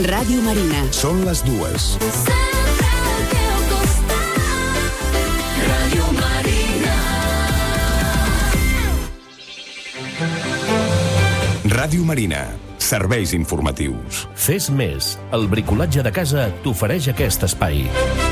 Ràdio Marina. Són les 2. Sempre al teu costat. Ràdio Marina. Ràdio Marina. Serveis informatius. Fes més. El bricolatge de casa t'ofereix aquest espai.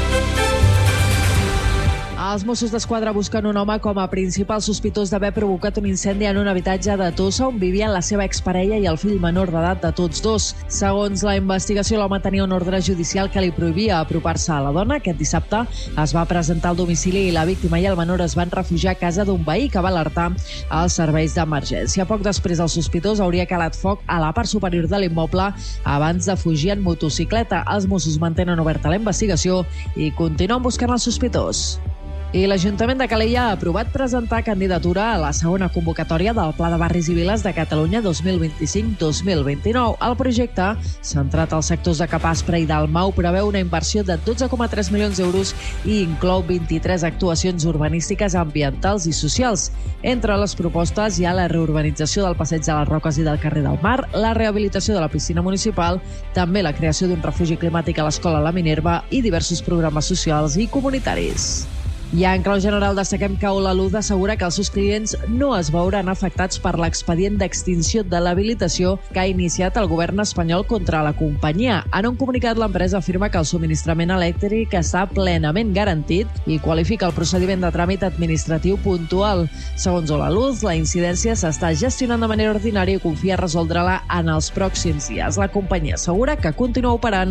Els Mossos d'Esquadra busquen un home com a principal sospitós d'haver provocat un incendi en un habitatge de Tossa on vivien la seva exparella i el fill menor d'edat de tots dos. Segons la investigació, l'home tenia un ordre judicial que li prohibia apropar-se a la dona. Aquest dissabte es va presentar al domicili i la víctima i el menor es van refugiar a casa d'un veí que va alertar els serveis d'emergència. Poc després, el sospitós hauria calat foc a la part superior de l'immoble abans de fugir en motocicleta. Els Mossos mantenen oberta la investigació i continuen buscant el sospitós. I l'Ajuntament de Calella ha aprovat presentar candidatura a la segona convocatòria del Pla de Barris i Viles de Catalunya 2025-2029. El projecte, centrat als sectors de Capaspre i Dalmau, preveu una inversió de 12,3 milions d'euros i inclou 23 actuacions urbanístiques, ambientals i socials. Entre les propostes hi ha la reurbanització del Passeig de les Roques i del carrer del Mar, la rehabilitació de la piscina municipal, també la creació d'un refugi climàtic a l'Escola La Minerva i diversos programes socials i comunitaris. I en clau general destaquem que Holaluz assegura que els seus clients no es veuran afectats per l'expedient d'extinció de l'habilitació que ha iniciat el govern espanyol contra la companyia. En un comunicat, l'empresa afirma que el subministrament elèctric està plenament garantit i qualifica el procediment de tràmit administratiu puntual. Segons Holaluz, la incidència s'està gestionant de manera ordinària i confia resoldre-la en els pròxims dies. La companyia assegura que continua operant